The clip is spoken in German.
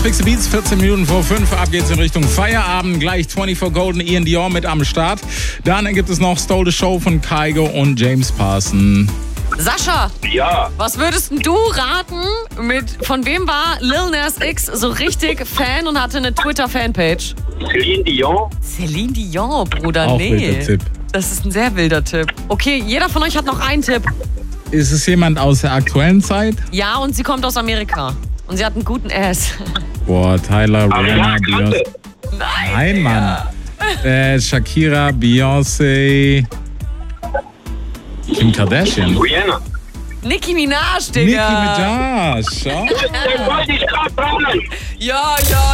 Fixe Beats, 14 Minuten vor 5. Ab geht's in Richtung Feierabend. Gleich 24 Golden Ian Dior mit am Start. Dann gibt es noch Stole the Show von Kygo und James Parson. Sascha, Ja, was würdest denn du raten, von wem war Lil Nas X so richtig Fan und hatte eine Twitter-Fanpage? Celine Dion. Celine Dion, Bruder, Auch nee. wilder Tipp. Das ist ein sehr wilder Tipp. Okay, jeder von euch hat noch einen Tipp. Ist es jemand aus der aktuellen Zeit? Ja, und sie kommt aus Amerika. Und sie hat einen guten Ass. Boah, Tyler, Rihanna, Beyoncé. Nein, Mann. Shakira, Beyoncé, Kim Kardashian. Rihanna. Nicki Minaj, Nicki Digga. Minaj. Oh. Der wollte ich gerade fragen. Ja, ja.